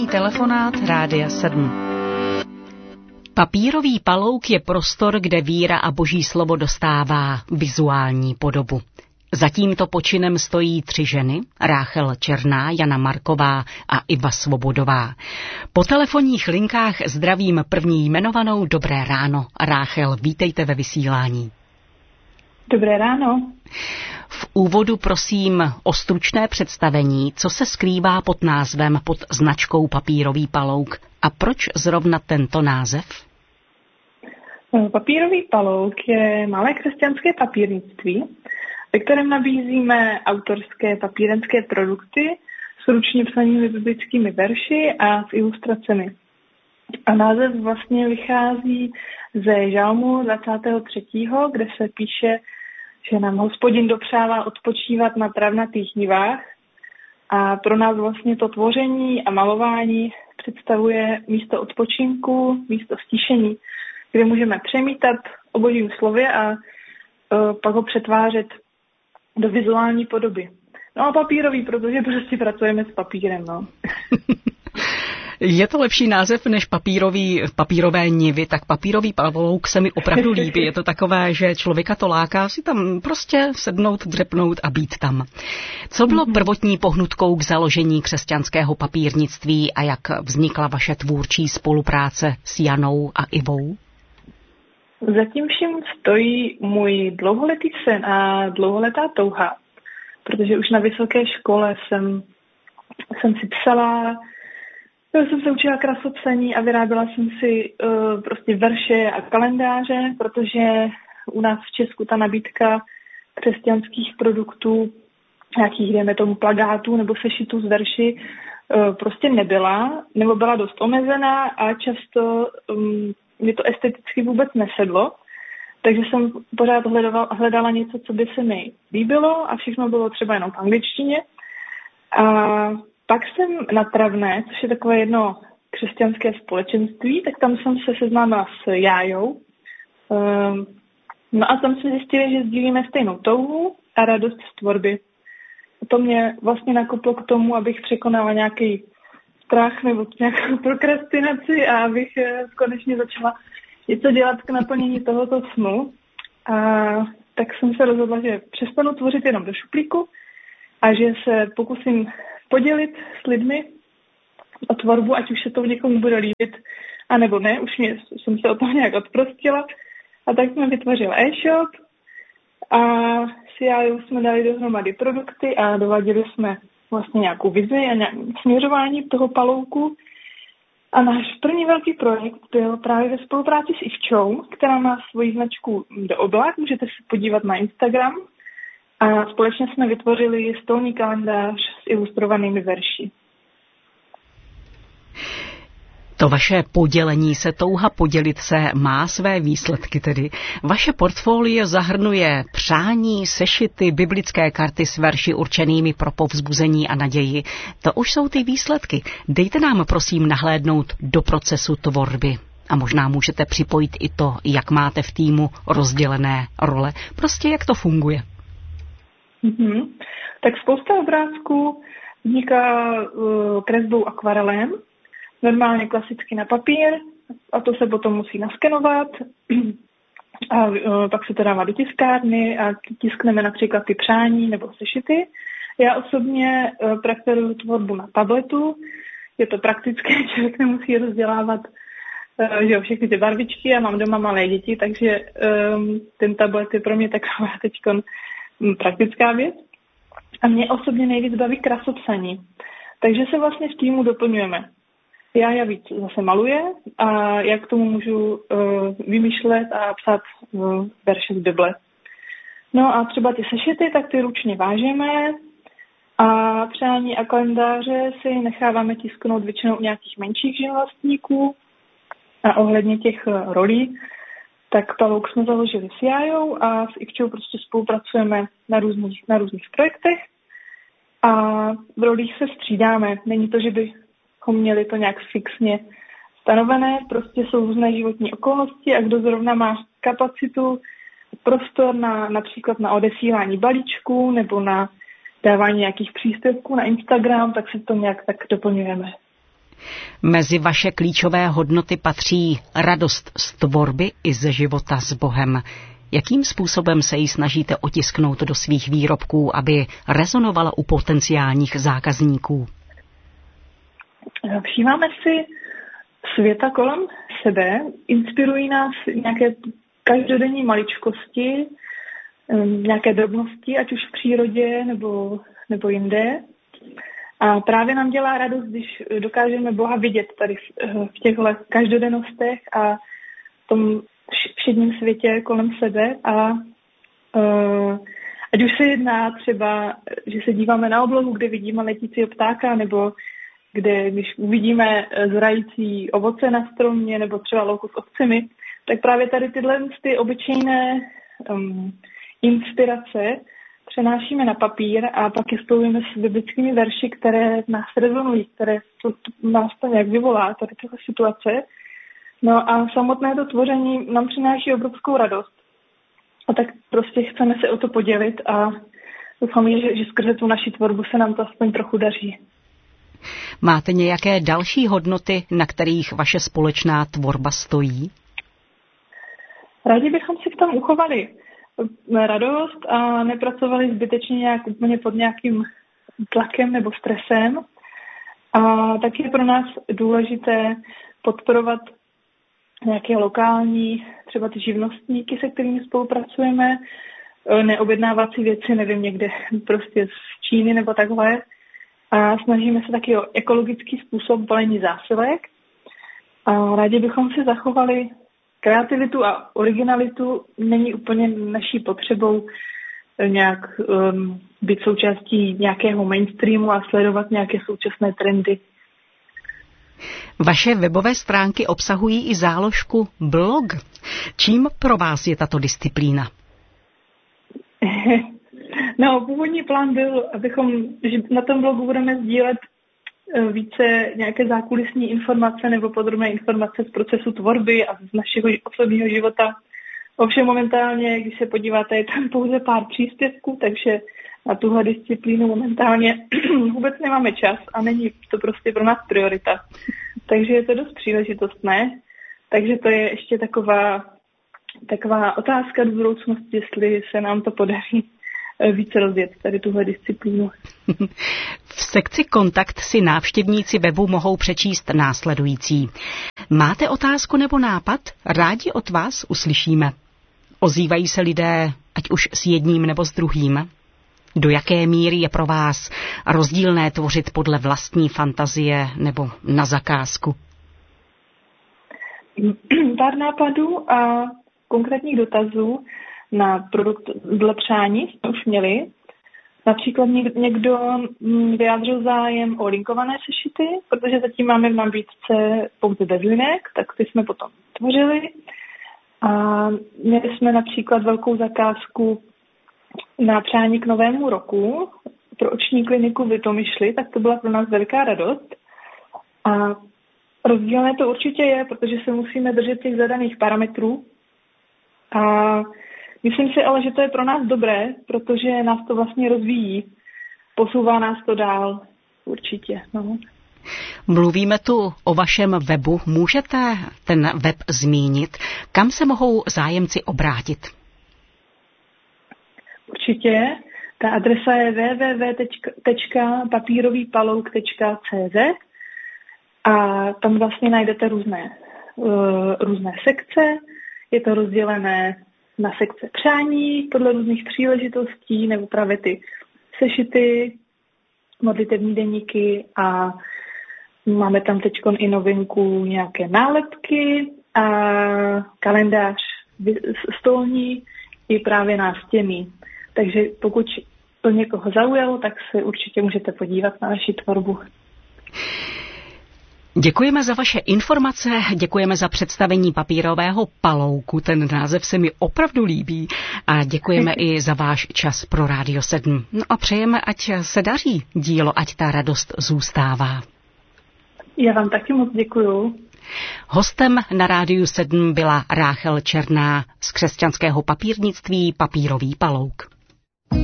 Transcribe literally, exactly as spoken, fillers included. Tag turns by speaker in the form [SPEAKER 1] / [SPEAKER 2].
[SPEAKER 1] Nedělní telefonát Rádia sedm. Papírový palouk je prostor, kde víra a boží slovo dostává vizuální podobu. Za tímto počinem stojí tři ženy, Ráchel Černá, Jana Marková a Iva Svobodová. Po telefonních linkách zdravím první jmenovanou. Dobré ráno. Ráchel, vítejte ve vysílání.
[SPEAKER 2] Dobré ráno.
[SPEAKER 1] V úvodu prosím o stručné představení, co se skrývá pod názvem, pod značkou Papírový palouk a proč zrovna tento název?
[SPEAKER 2] Papírový palouk je malé křesťanské papírnictví, ve kterém nabízíme autorské papírenské produkty s ručně psanými biblickými verši a s ilustracemi. A název vlastně vychází ze Žalmu dvacátého třetího, kde se píše, že nám Hospodin dopřává odpočívat na travnatých nivách a pro nás vlastně to tvoření a malování představuje místo odpočinku, místo stišení, kde můžeme přemítat o božím slově a uh, pak ho přetvářet do vizuální podoby. No a papírový, protože prostě pracujeme s papírem, no.
[SPEAKER 1] Je to lepší název než papírový, papírové nivy, tak papírový palouk se mi opravdu líbí. Je to takové, že člověka to láká si tam prostě sednout, dřepnout a být tam. Co bylo prvotní pohnutkou k založení křesťanského papírnictví a jak vznikla vaše tvůrčí spolupráce s Janou a Ivou?
[SPEAKER 2] Zatím vším stojí můj dlouholetý sen a dlouholetá touha, protože už na vysoké škole jsem, jsem si psala, jsem se učila krasopsaní a vyráběla jsem si uh, prostě verše a kalendáře, protože u nás v Česku ta nabídka křesťanských produktů, nějakých, dejme tomu, plakátů nebo sešitů z verši, uh, prostě nebyla, nebo byla dost omezená a často um, mi to esteticky vůbec nesedlo. Takže jsem pořád hledala, hledala něco, co by se mi líbilo a všechno bylo třeba jenom v angličtině. A pak jsem na Travné, což je takové jedno křesťanské společenství, tak tam jsem se seznámila s Jájou. No a tam jsme zjistili, že sdílíme stejnou touhu a radost z tvorby. To mě vlastně nakoplo k tomu, abych překonala nějaký strach nebo nějakou prokrastinaci a abych konečně začala něco dělat k naplnění tohoto snu. A tak jsem se rozhodla, že přestanu tvořit jenom do šuplíku a že se pokusím podělit s lidmi o tvorbu, ať už se to někomu bude líbit, anebo ne, už mě, jsem se o toho nějak odprostila. A tak jsme vytvořili e-shop a s Jájou jsme dali dohromady produkty a dovadili jsme vlastně nějakou vizi a nějaké směřování toho palouku. A náš první velký projekt byl právě ve spolupráci s Ivčou, která má svoji značku Do oblak, můžete se podívat na Instagram. A společně jsme vytvořili stolní kalendář s ilustrovanými verši.
[SPEAKER 1] To vaše podělení se, touha podělit se, má své výsledky tedy. Vaše portfolio zahrnuje přání, sešity, biblické karty s verši určenými pro povzbuzení a naději. To už jsou ty výsledky. Dejte nám prosím nahlédnout do procesu tvorby. A možná můžete připojit i to, jak máte v týmu rozdělené role. Prostě jak to funguje.
[SPEAKER 2] Mm-hmm. Tak spousta obrázků vzniká uh, kresbou akvarelem, normálně klasicky na papír, a to se potom musí naskenovat a uh, pak se to dává do tiskárny a tiskneme například ty přání nebo sešity. Já osobně uh, preferuju tvorbu na tabletu, je to praktické, člověk nemusí rozdělávat uh, že jo, všechny ty barvičky, já mám doma malé děti, takže um, ten tablet je pro mě taková teďkon praktická věc. A mě osobně nejvíc baví krasopsaní. Takže se vlastně v týmu doplňujeme. Já já víc zase maluje a já k tomu můžu uh, vymýšlet a psát uh, verše z Bible. No a třeba ty sešity, tak ty ručně vážeme a přání a kalendáře si necháváme tisknout většinou u nějakých menších živnostníků a ohledně těch uh, rolí, tak palouk jsme založili s Jájou a s Ivčou prostě spolupracujeme na různých, na různých projektech a v rolích se střídáme. Není to, že bychom měli to nějak fixně stanovené, prostě jsou různé životní okolnosti a kdo zrovna má kapacitu, prostor na například na odesílání balíčků nebo na dávání nějakých příspěvků na Instagram, tak se to nějak tak doplňujeme.
[SPEAKER 1] Mezi vaše klíčové hodnoty patří radost z tvorby i ze života s Bohem. Jakým způsobem se ji snažíte otisknout do svých výrobků, aby rezonovala u potenciálních zákazníků?
[SPEAKER 2] Všímáme si světa kolem sebe, inspirují nás nějaké každodenní maličkosti, nějaké drobnosti, ať už v přírodě nebo, nebo jinde. A právě nám dělá radost, když dokážeme Boha vidět tady v těchto každodennostech a v tom všedním světě kolem sebe. A uh, ať už se jedná třeba, že se díváme na oblohu, kde vidíme letícího ptáka, nebo kde když uvidíme zrající ovoce na stromě, nebo třeba louku s ovcemi, tak právě tady tyhle ty obyčejné um, inspirace přenášíme na papír a pak je spojujeme s biblickými verši, které nás rezonují, které to, to nás to nějak vyvolá, tady tyhle situace. No a samotné to tvoření nám přináší obrovskou radost. A tak prostě chceme se o to podělit a doufám, že, že skrze tu naši tvorbu se nám to aspoň trochu daří.
[SPEAKER 1] Máte nějaké další hodnoty, na kterých vaše společná tvorba stojí?
[SPEAKER 2] Rádi bychom si v tom uchovali radost a nepracovali zbytečně nějak úplně pod nějakým tlakem nebo stresem. A taky je pro nás důležité podporovat nějaké lokální, třeba ty živnostníky, se kterými spolupracujeme, neobjednávat si věci, nevím, někde prostě z Číny nebo takhle. A snažíme se taky o ekologický způsob balení zásilek. A rádi bychom si zachovali kreativitu a originalitu. Není úplně naší potřebou nějak um, být součástí nějakého mainstreamu a sledovat nějaké současné trendy.
[SPEAKER 1] Vaše webové stránky obsahují i záložku blog. Čím pro vás je tato disciplína?
[SPEAKER 2] No, původní plán byl, abychom, že na tom blogu budeme sdílet více nějaké zákulisní informace nebo podrobné informace z procesu tvorby a z našeho osobního života. Ovšem momentálně, když se podíváte, je tam pouze pár příspěvků, takže na tuhle disciplínu momentálně vůbec nemáme čas a není to prostě pro nás priorita. Takže je to dost příležitostné. Takže to je ještě taková, taková otázka do budoucnosti, jestli se nám to podaří více rozjet tady tuhle disciplínu.
[SPEAKER 1] V sekci Kontakt si návštěvníci webu mohou přečíst následující. Máte otázku nebo nápad? Rádi od vás uslyšíme. Ozývají se lidé, ať už s jedním nebo s druhým? Do jaké míry je pro vás rozdílné tvořit podle vlastní fantazie nebo na zakázku?
[SPEAKER 2] Pár nápadů a konkrétních dotazů na produkt dle přání jsme už měli. Například někdo vyjádřil zájem o linkované sešity, protože zatím máme v nabídce pouze bez linek, tak ty jsme potom tvořili. A měli jsme například velkou zakázku na přání k novému roku pro oční kliniku v Litomyšli, tak to byla pro nás veliká radost. A rozdílné to určitě je, protože se musíme držet těch zadaných parametrů. A myslím si ale, že to je pro nás dobré, protože nás to vlastně rozvíjí. Posouvá nás to dál, určitě. No.
[SPEAKER 1] Mluvíme tu o vašem webu. Můžete ten web zmínit? Kam se mohou zájemci obrátit?
[SPEAKER 2] Určitě. Ta adresa je w w w tečka papírovýpalouk tečka c z a tam vlastně najdete různé, uh, různé sekce. Je to rozdělené na sekce přání podle různých příležitostí nebo právě ty sešity, modlitevní deníky a máme tam teď i novinku nějaké nálepky a kalendář stolní i právě nástěnný. Takže pokud to někoho zaujalo, tak se určitě můžete podívat na naši tvorbu.
[SPEAKER 1] Děkujeme za vaše informace, děkujeme za představení papírového palouku, ten název se mi opravdu líbí a děkujeme i za váš čas pro Rádio sedm. No a přejeme, ať se daří dílo, ať ta radost zůstává.
[SPEAKER 2] Já vám taky moc děkuju.
[SPEAKER 1] Hostem na Rádiu sedm byla Ráchel Černá z křesťanského papírnictví Papírový palouk.